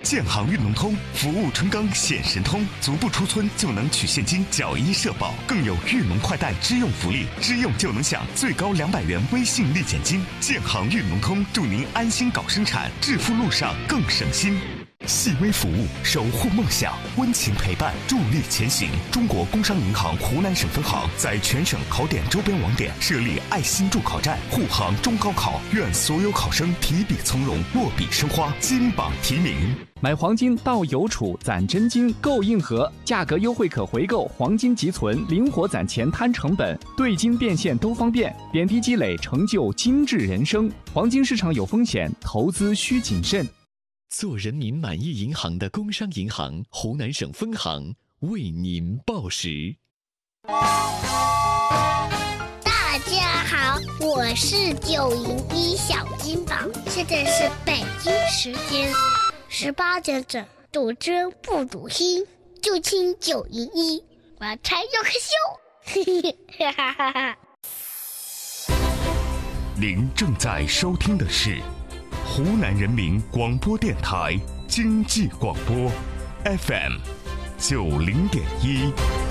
建行运农通服务春耕显神通，足不出村就能取现金缴医社保，更有育农快贷支用福利，支用就能享最高200元微信立减金。建行运农通祝您安心搞生产，致富路上更省心。细微服务，守护梦想，温情陪伴，助力前行。中国工商银行湖南省分行在全省考点周边网点设立爱心助考站，护航中高考，愿所有考生提笔从容，落笔生花，金榜题名。 买黄金到邮储攒真金够硬核，价格优惠可回购，黄金即存，灵活攒钱摊成本，兑金变现都方便，点滴积累成就精致人生。黄金市场有风险，投资需谨慎。 做人民满意银行的工商银行湖南省分行为您报时。 大家好，我是901小金宝，现在是北京时间18点整，赌真不赌心，就听901，我要拆这个秀，哈哈哈哈。 您正在收听的是湖南人民广播电台经济广播 FM 90.1。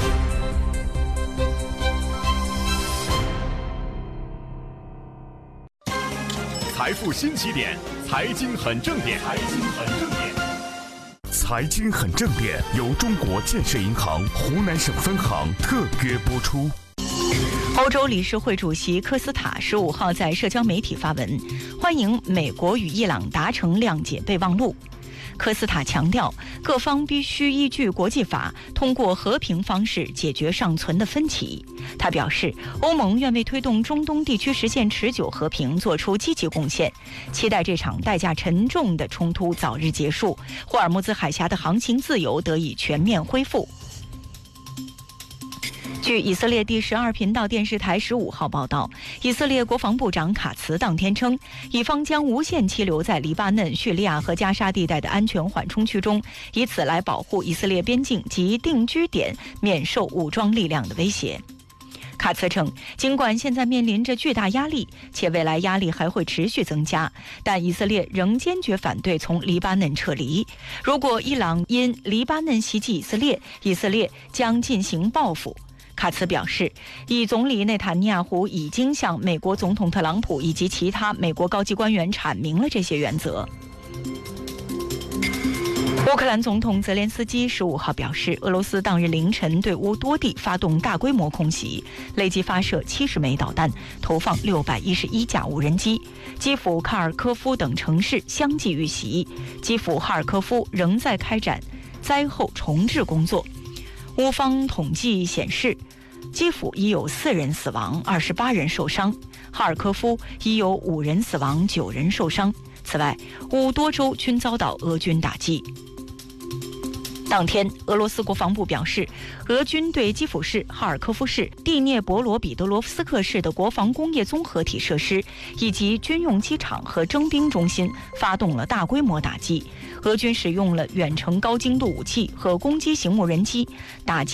财富新起点，财经很正点，财经很正点。 财经很正点由中国建设银行湖南省分行特约播出。 欧洲理事会主席科斯塔15号在社交媒体发文，欢迎美国与伊朗达成谅解备忘录。科斯塔强调，各方必须依据国际法，通过和平方式解决尚存的分歧。他表示，欧盟愿为推动中东地区实现持久和平做出积极贡献，期待这场代价沉重的冲突早日结束，霍尔木兹海峡的航行自由得以全面恢复。据以色列第12频道电视台15号报道，以色列国防部长卡茨当天称，以方将无限期留在黎巴嫩、叙利亚和加沙地带的安全缓冲区中，以此来保护以色列边境及定居点免受武装力量的威胁。卡茨称，尽管现在面临着巨大压力，且未来压力还会持续增加，但以色列仍坚决反对从黎巴嫩撤离。如果伊朗因黎巴嫩袭击以色列，以色列将进行报复。卡茨表示，以总理内塔尼亚胡已经向美国总统特朗普以及其他美国高级官员阐明了这些原则。乌克兰总统泽连斯基15号表示，俄罗斯当日凌晨对乌多地发动大规模空袭，累计发射70枚导弹，投放611架无人机。基辅、卡尔科夫等城市相继遇袭，基辅、哈尔科夫仍在开展灾后重置工作。乌方统计显示，基辅已有4人死亡，28人受伤；哈尔科夫已有5人死亡，9人受伤。此外，乌多州均遭到俄军打击。当天，俄罗斯国防部表示，俄军对基辅市、哈尔科夫市、第聂伯罗彼得罗夫斯克市的国防工业综合体设施以及军用机场和征兵中心发动了大规模打击。俄军使用了远程高精度武器和攻击型无人机，打击